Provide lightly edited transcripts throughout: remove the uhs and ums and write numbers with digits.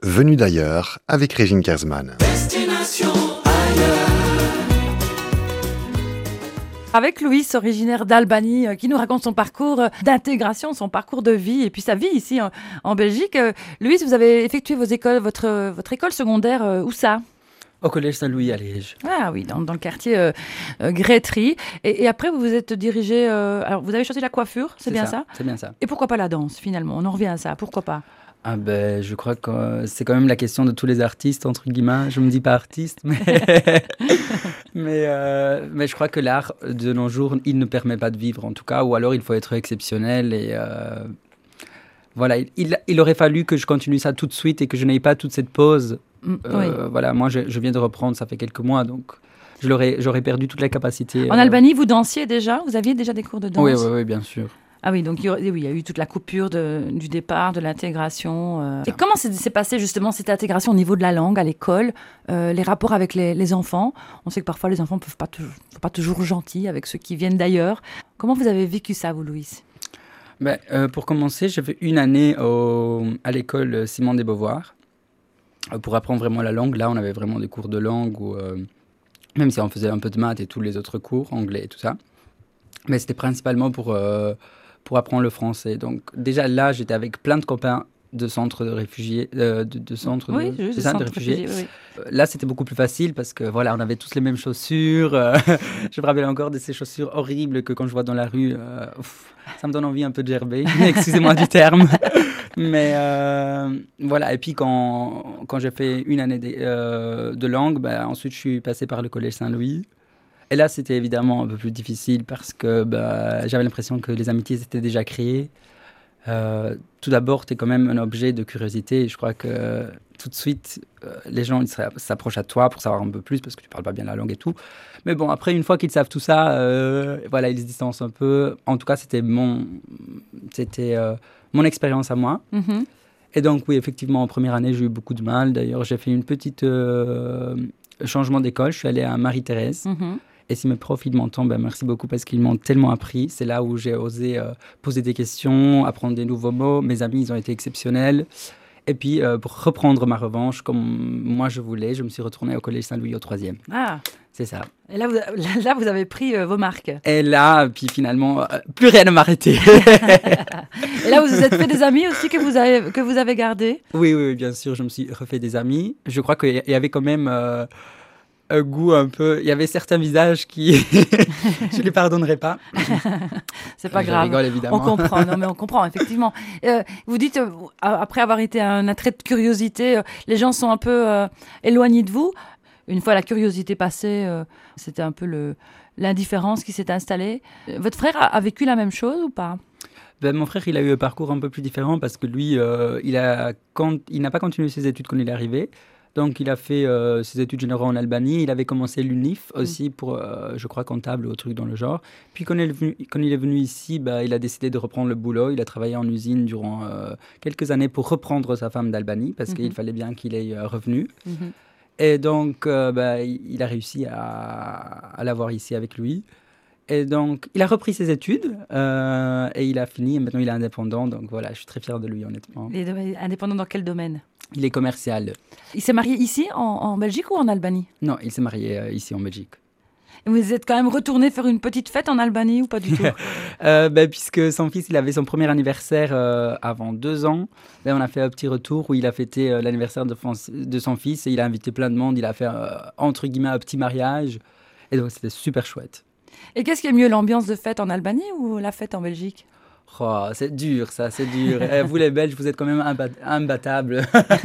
Venu d'ailleurs avec Régine Kersman. Destination ailleurs. Avec Louis, originaire d'Albanie, qui nous raconte son parcours d'intégration, son parcours de vie et puis sa vie ici en Belgique. Louis, vous avez effectué votre école secondaire, où ça ? Au collège Saint-Louis à Liège. Ah oui, dans le quartier Grétry. Et après, vous vous êtes dirigé... alors, vous avez choisi la coiffure, c'est bien ça ? C'est bien ça. Et pourquoi pas la danse, finalement ? On en revient à ça, pourquoi pas ? Je crois que c'est quand même la question de tous les artistes, entre guillemets. Je ne me dis pas artiste, mais... mais je crois que l'art, de nos jours, il ne permet pas de vivre, en tout cas. Ou alors, il faut être exceptionnel. Et voilà, il aurait fallu que je continue ça tout de suite et que je n'aie pas toute cette pause. Oui. Voilà, moi, je viens de reprendre, ça fait quelques mois, donc... J'aurais perdu toute la capacité. En Albanie, vous dansiez déjà ? Vous aviez déjà des cours de danse ? Oui, bien sûr. Ah oui, donc il y a eu toute la coupure du départ, de l'intégration. Et comment s'est passé justement cette intégration au niveau de la langue, à l'école, les rapports avec les enfants ? On sait que parfois les enfants ne sont pas toujours gentils avec ceux qui viennent d'ailleurs. Comment vous avez vécu ça, vous, Louis ? Pour commencer, j'ai fait une année à l'école Simone de Beauvoir pour apprendre vraiment la langue. Là, on avait vraiment des cours de langue, même si on faisait un peu de maths et tous les autres cours, anglais et tout ça. Mais c'était principalement pour apprendre le français. Donc déjà là, j'étais avec plein de copains de centres de réfugiés, centres de réfugiés. Oui. Là, c'était beaucoup plus facile parce que voilà, on avait tous les mêmes chaussures. Je me rappelle encore de ces chaussures horribles que quand je vois dans la rue, ça me donne envie un peu de gerber. Excusez-moi du terme. Mais voilà. Et puis quand j'ai fait une année de langue, ensuite je suis passé par le collège Saint-Louis. Et là, c'était évidemment un peu plus difficile parce que j'avais l'impression que les amitiés étaient déjà créées. Tout d'abord, tu es quand même un objet de curiosité. Et je crois que tout de suite, les gens ils s'approchent à toi pour savoir un peu plus parce que tu parles pas bien la langue et tout. Mais bon, après, une fois qu'ils savent tout ça, voilà, ils se distancent un peu. En tout cas, c'était mon expérience à moi. Mm-hmm. Et donc, oui, effectivement, en première année, j'ai eu beaucoup de mal. D'ailleurs, j'ai fait une petite changement d'école. Je suis allé à Marie-Thérèse. Mm-hmm. Et si mes profs ils m'entendent, merci beaucoup parce qu'ils m'ont tellement appris. C'est là où j'ai osé poser des questions, apprendre des nouveaux mots. Mes amis, ils ont été exceptionnels. Et puis, pour reprendre ma revanche, comme moi je voulais, je me suis retourné au collège Saint-Louis au 3e. Ah, c'est ça. Et là, vous avez pris vos marques. Et là, puis finalement, plus rien ne m'arrêtait. Et là, vous vous êtes fait des amis aussi que vous avez gardés ? Oui, bien sûr, je me suis refait des amis. Je crois qu'il y avait quand même... un goût un peu... Il y avait certains visages qui... je ne les pardonnerai pas. C'est pas grave. Je rigole, évidemment. On comprend, non mais on comprend, effectivement. Vous dites, après avoir été un attrait de curiosité, les gens sont un peu éloignés de vous. Une fois la curiosité passée, c'était un peu l'indifférence qui s'est installée. Votre frère a vécu la même chose ou pas ? Mon frère, il a eu un parcours un peu plus différent parce que lui, il n'a pas continué ses études quand il est arrivé. Donc, il a fait ses études générales en Albanie. Il avait commencé l'UNIF aussi pour, je crois, comptable ou truc dans le genre. Puis, quand il est venu ici, il a décidé de reprendre le boulot. Il a travaillé en usine durant quelques années pour reprendre sa femme d'Albanie parce qu'il fallait bien qu'il ait revenu. Mm-hmm. Et donc, il a réussi à l'avoir ici avec lui. Et donc, il a repris ses études et il a fini. Et maintenant, il est indépendant. Donc, voilà, je suis très fier de lui, honnêtement. Il est indépendant dans quel domaine ? Il est commercial. Il s'est marié ici, en Belgique ou en Albanie ? Non, il s'est marié ici, en Belgique. Et vous êtes quand même retourné faire une petite fête en Albanie ou pas du tout ? Puisque son fils, il avait son premier anniversaire avant 2 ans. Là, on a fait un petit retour où il a fêté l'anniversaire de son fils et il a invité plein de monde. Il a fait, entre guillemets, un petit mariage. Et donc, c'était super chouette. Et qu'est-ce qui est mieux, l'ambiance de fête en Albanie ou la fête en Belgique ? Oh, c'est dur, ça, c'est dur. Vous, les Belges, vous êtes quand même imbattables.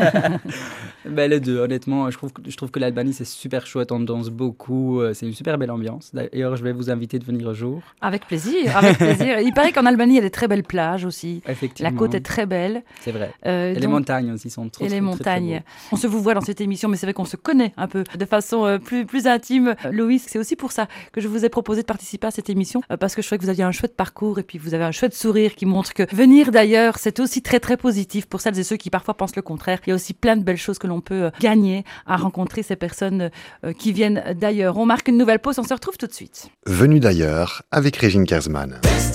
Les deux, honnêtement, je trouve que l'Albanie, c'est super chouette. On danse beaucoup. C'est une super belle ambiance. D'ailleurs, je vais vous inviter de venir un jour. Avec plaisir, avec plaisir. Il paraît qu'en Albanie, il y a des très belles plages aussi. Effectivement. La côte est très belle. C'est vrai. Et les montagnes aussi sont trop, les montagnes. Très on se vous voit dans cette émission, mais c'est vrai qu'on se connaît un peu de façon plus intime. Loïs, c'est aussi pour ça que je vous ai proposé de participer à cette émission, parce que je trouvais que vous aviez un chouette parcours et puis vous avez un chouette sourire qui montre que venir d'ailleurs, c'est aussi très très positif pour celles et ceux qui parfois pensent le contraire. Il y a aussi plein de belles choses que l'on peut gagner à rencontrer ces personnes qui viennent d'ailleurs. On marque une nouvelle pause, on se retrouve tout de suite. Venu d'ailleurs avec Régine Kersman.